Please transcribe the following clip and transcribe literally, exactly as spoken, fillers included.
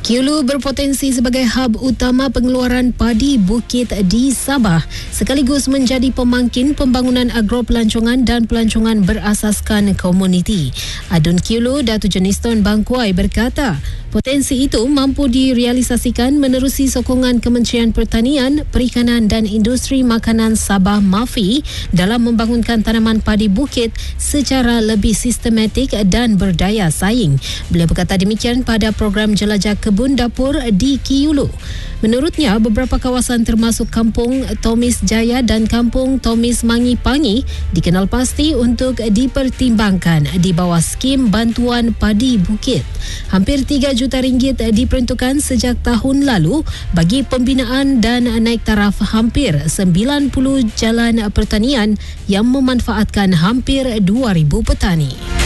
Kiulu berpotensi sebagai hub utama pengeluaran padi bukit di Sabah, sekaligus menjadi pemangkin pembangunan agropelancongan dan pelancongan berasaskan komuniti. Adun Kiulu, Datuk Jeniston Bangkuai berkata, potensi itu mampu direalisasikan menerusi sokongan Kementerian Pertanian, Perikanan dan Industri Makanan Sabah MAFI dalam membangunkan tanaman padi bukit secara lebih sistematik dan berdaya saing. Beliau berkata demikian pada program Jelajah Kebun Dapur di Kiulu. Menurutnya, beberapa kawasan termasuk Kampung Tomis Jaya dan Kampung Tomis Mangi Pangi dikenal pasti untuk dipertimbangkan di bawah skim bantuan padi bukit. Hampir tiga juta ringgit diperuntukkan sejak tahun lalu bagi pembinaan dan naik taraf hampir sembilan puluh jalan pertanian yang memanfaatkan hampir dua ribu petani.